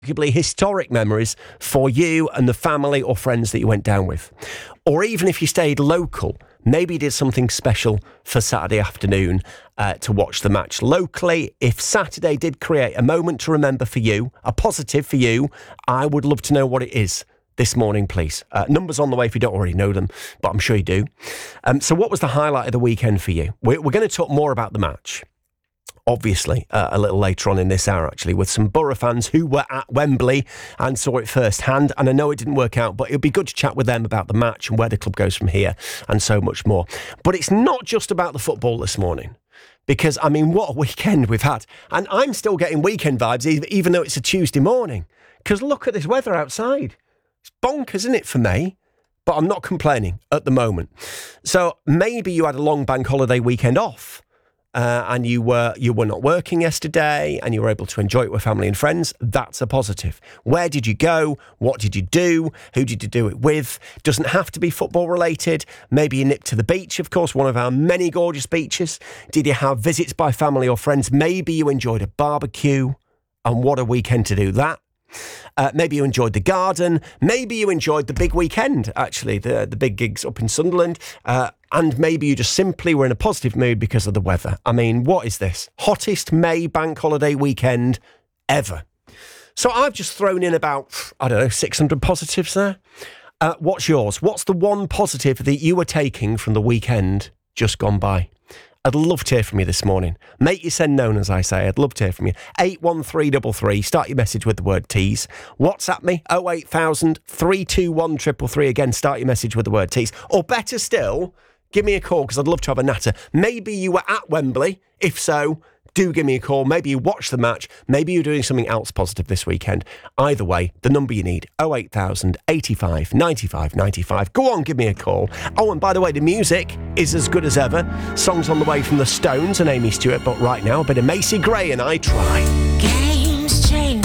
arguably historic memories for you and the family or friends that you went down with. Or even if you stayed local, maybe you did something special for Saturday afternoon to watch the match locally. If Saturday did create a moment to remember for you, a positive for you, I would love to know what it is this morning, please. Numbers on the way if you don't already know them, but I'm sure you do. So what was the highlight of the weekend for you? We're going to talk more about the match, obviously, a little later on in this hour, actually, with some Borough fans who were at Wembley and saw it firsthand. And I know it didn't work out, but it'd be good to chat with them about the match and where the club goes from here and so much more. But it's not just about the football this morning, because, I mean, what a weekend we've had. And I'm still getting weekend vibes, even though it's a Tuesday morning, because look at this weather outside. It's bonkers, isn't it, for May? But I'm not complaining at the moment. So maybe you had a long bank holiday weekend off. And you were not working yesterday and you were able to enjoy it with family and friends. That's a positive. Where did you go? What did you do? Who did you do it with? Doesn't have to be football related. Maybe you nipped to the beach, of course, one of our many gorgeous beaches. Did you have visits by family or friends? Maybe you enjoyed a barbecue, and what a weekend to do that. Maybe you enjoyed the garden. Maybe you enjoyed the big weekend, actually, the big gigs up in Sunderland. And maybe you just simply were in a positive mood because of the weather. I mean, what is this? Hottest May bank holiday weekend ever. So I've just thrown in about, 600 positives there. What's yours? What's the one positive that you were taking from the weekend just gone by? I'd love to hear from you this morning. Make your send known, as I say. I'd love to hear from you. 81333. Start your message with the word tease. WhatsApp me, 08000 321 333. Again, start your message with the word tease. Or better still, give me a call, because I'd love to have a natter. Maybe you were at Wembley. If so, do give me a call. Maybe you watched the match. Maybe you're doing something else positive this weekend. Either way, the number you need, 08000 85 95 95. Go on, give me a call. Oh, and by the way, the music is as good as ever. Songs on the way from the Stones and Amy Stewart, but right now, a bit of Macy Gray and I Try. Games change.